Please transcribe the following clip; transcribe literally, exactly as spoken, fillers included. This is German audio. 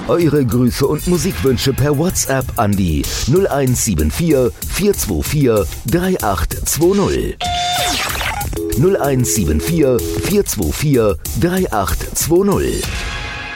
Eure Grüße und Musikwünsche per WhatsApp an die null eins sieben vier, vier zwei vier, drei acht zwei null. null eins sieben vier, vier zwei vier, drei acht zwei null.